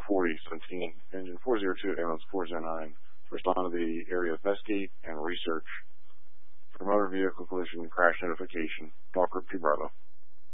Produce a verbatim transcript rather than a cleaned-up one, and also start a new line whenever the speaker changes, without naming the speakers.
forty seventeen, engine four zero two, ambulance four zero nine, to respond to the area investigate and research for motor vehicle collision crash notification. Talk Group two Bravo.